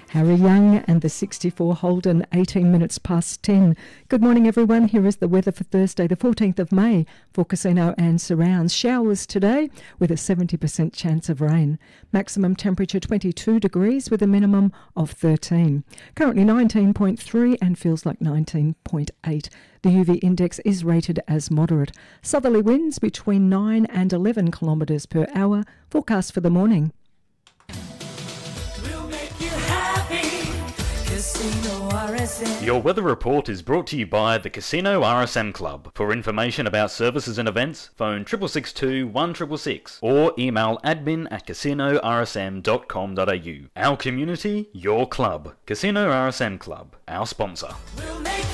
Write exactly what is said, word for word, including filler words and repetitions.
Harry Young and the sixty-four Holden, eighteen minutes past ten. Good morning, everyone. Here is the weather for Thursday, the fourteenth of May for Casino and surrounds. Showers today with a seventy percent chance of rain. Maximum temperature twenty-two degrees with a minimum of thirteen. Currently nineteen point three and feels like nineteen point eight. The U V index is rated as moderate. Southerly winds between nine and eleven kilometres per hour. Forecast for the morning. Your weather report is brought to you by the Casino R S M Club. For information about services and events, phone six six six two, one six six six or email admin at casino r s m dot com dot a u. Our community, your club. Casino R S M Club, our sponsor.